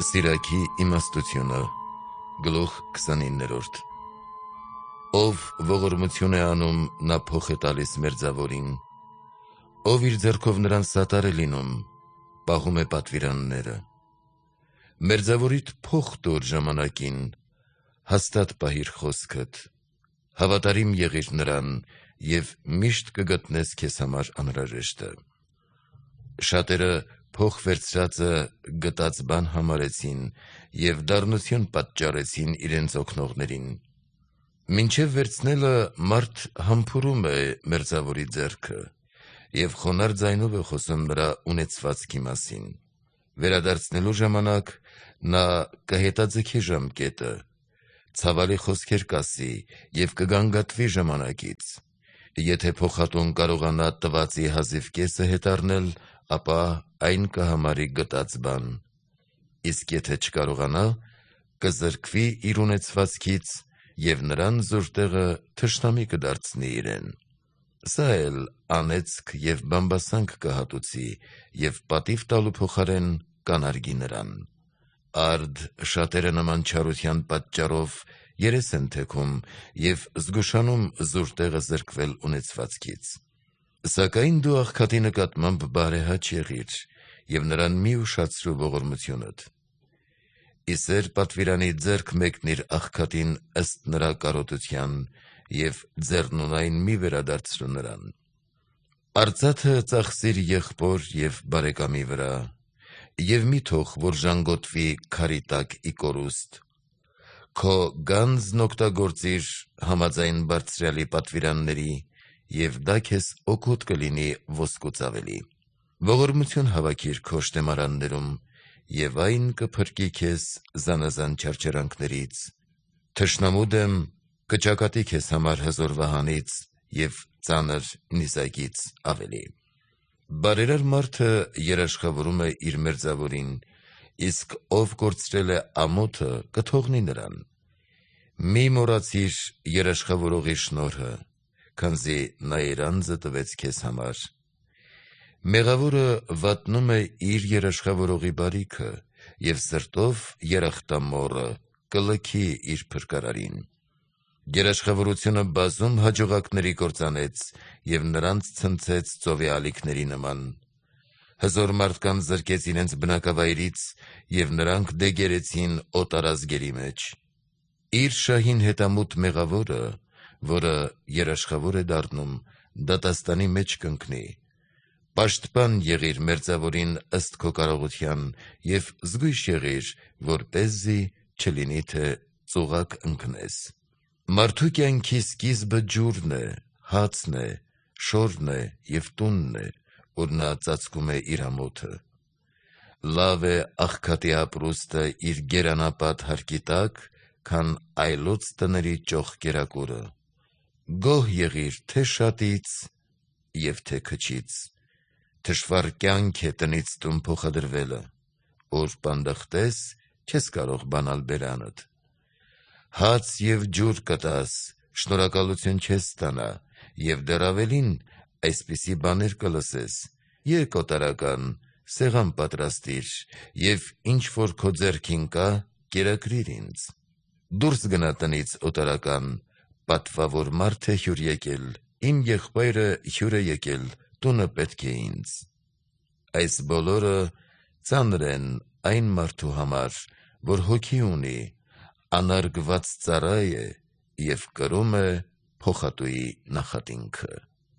Սիրակի իմաստությունը գլուխ 29-րդ Ով ողորմություն է անում, նա փոխ է տալիս մերձավորին, ով իր ձեռքով նրան սատար է լինում, պահում է պատվիրանները։ Մերձավորիդ փոխ տուր ժամանակին, հաստատ պահիր խոսքդ, հավատարիմ եղիր նրան և միշտ կգտնես քեզ համար անհրաժեշտը։ Շատերը փոխ վերցրածը գտած բան համարեցին և դառնություն պատճառեցին իրենց օգնողներին։ Մինչև վերցնելը մարդ համբուրում է մերձավորի ձեռքը և խոնարհ ձայնով է խոսում նրա ունեցվածքի մասին։ Վերադարձնելու ժամանակ նա կհետաձգի ժամկետը, ցավալի խոսքեր կասի և կգանգատվի ժամանակից։ Եթե փոխատուն կարողանա տվածի հազիվ կեսը հետ առնել, ապա այն կհամարի գտած բան, իսկ եթե չկարողանա, կզրկվի իր ունեցվածքից և նրան զուր տեղը թշնամի կդարձնի իրեն։ Սա էլ անեծք և բամբասանք կհատուցի և պատիվ տալու փոխարեն կանարգի նրան։ Արդ շատերը նման չարության պատճառով երես են թեքում և զգուշանում զուր տեղը զրկվել ունեցվածքից։ Սակայն դու աղքատի նկատմամբ բարեհաճ եղիր և նրան մի ուշացրու ողորմությունդ։ Իսեր պատվիրանի ձեռք մեկնիր աղքատին ըստ նրա կարոտության և ձեռնունայն մի վերադարձրու նրան։ Արծաթը ծախսիր եղբոր և բարեկամի վրա և մի թող, որ ժանգոտվի քարի տակ ի կորուստ։ Քո գանձն օգտագործիր համաձայն բարձրյալի պատվիրանների և դա քեզ օգուտ կլինի ոսկուց ավելի։ Ողորմություն հավաքիր քո շտեմարաններում և այն կփրկի քեզ զանազան չարչարանքներից։ Թշնամու դեմ կճակատի քեզ համար հզոր վահանից և ծանր նիզակից ավելի։ Բարերար մարդը երաշխավորում է իր մերձավորին, իսկ ով կորցրել է ամոթը, կթողնի նրան։ Մի մոռացիր երաշխավորողի շնորհը, քանզի նա իր անձը տվեց քեզ համար։ Մեղավորը վատնում է իր երաշխավորողի բարիքը և սրտով երախտամոռը կլքի իր փրկարարին։ Երաշխավորությունը բազում հաջողակների կործանեց և նրանց ցնցեց ծովի ալիքների նման։ Հզոր մարդկանց զրկեց իրենց բնակավայրից և նրանք դեգերեցին օտարազգերի մեջ։ Իր շահին հետամուտ մեղավորը, որը երաշխավոր է դառնում, դատաստանի մեջ կընկնի։ Պաշտպան եղիր մերձավորին ըստ քո կարողության և զգույշ եղիր, որպեսզի չլինի, թե ծուղակ ընկնես։ Մարդու կյանքի սկիզբը ջուրն է, հացն է, շորն է և տունն է, որ նա ծածկում է իր ամոթը։ Լավ է աղքատի ապրուստը իր գերանապատ հարկի տակ, քան այլոց տների ճոխ կերակուրը։ Գոհ եղիր թե շատից և թե քչից։ Թշվառ կյանք է տնից տուն փոխադրվելը, որ պանդխտես, չես կարող բանալ բերանդ։ Հաց և ջուր կտաս, շնորհակալություն չես ստանա, և դեռ ավելին, այսպիսի բաներ կլսես. եկ օտարական, սեղան պատրաստիր և ինչ որ քո ձեռքին կա, կերակրիր ինձ։ Դուրս գնա տնից օտարական, պատվավոր մարդ է հյուր եկել, իմ եղբայրը հյուր է եկել, տունը պետք է ինձ։ Այս բոլորը ծանր են այն մարդու համար, որ հոգի ունի, անարգված ծառա է և կրում է փոխատուի նախատինքը։